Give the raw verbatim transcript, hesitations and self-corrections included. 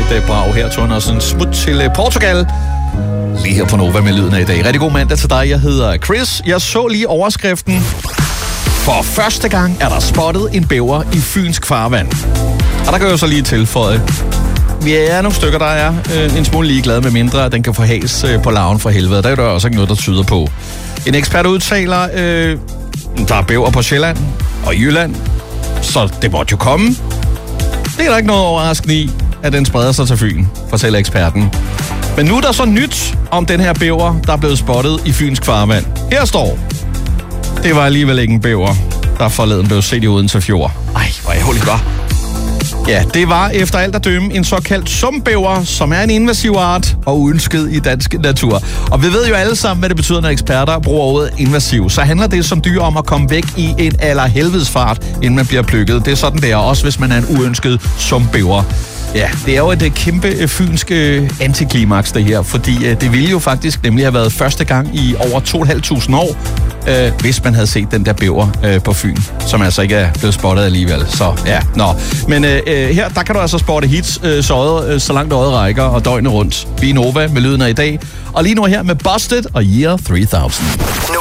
et brag her. Tog han også en smut til Portugal. Lige her på Nova med lyden af i dag. Rigtig god mandag til dig. Jeg hedder Chris. Jeg så lige overskriften. For første gang er der spottet en bæver i fynsk farvand. Og der kan jeg jo så lige tilføje. Vi er nogle stykker, der er øh, en smule ligeglade med mindre, at den kan forhales øh, på larven for helvede. Der er jo også ikke noget, der tyder på. En ekspert udtaler, øh, der er bæver på Sjælland og i Jylland, så det måtte jo komme. Det er der ikke noget overraskende i, at den spreder sig til Fyn, fortæller eksperten. Men nu er der så nyt om den her bæver, der er blevet spottet i fynsk farvand. Her står, det var alligevel ikke en bæver, der forleden blev set i Odense Fjord. Ej, hvor ærgerligt var. Ja, det var efter alt at dømme en såkaldt sumbæver, som er en invasiv art og uønsket i dansk natur. Og vi ved jo alle sammen, hvad det betyder, når eksperter bruger ordet invasiv. Så handler det som dyr om at komme væk i en allerhelvedesfart, inden man bliver plukket. Det er sådan, det er også, hvis man er en uønsket sumbæver. Ja, det er jo et kæmpe fynsk antiklimaks, det her, fordi det ville jo faktisk nemlig have været første gang i over to tusind fem hundrede år, øh, hvis man havde set den der bæver øh, på Fyn, som altså ikke er blevet spottet alligevel. Så ja, nå. Men øh, her, der kan du altså spotte hits, øh, så, øjet, øh, så langt øjet rækker og døgnet rundt. Vi er Nova med lyden af i dag, og lige nu her med Busted og Year tre tusind.